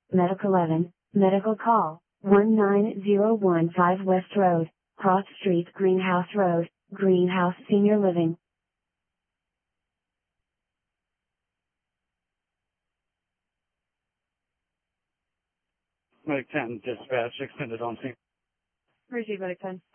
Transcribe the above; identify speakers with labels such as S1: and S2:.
S1: Medical 11, medical call, 19015 West Road, Cross Street, Greenhouse Road, Greenhouse Senior Living.
S2: Medic 10, dispatch, extended on scene.
S3: Receive Medic 10.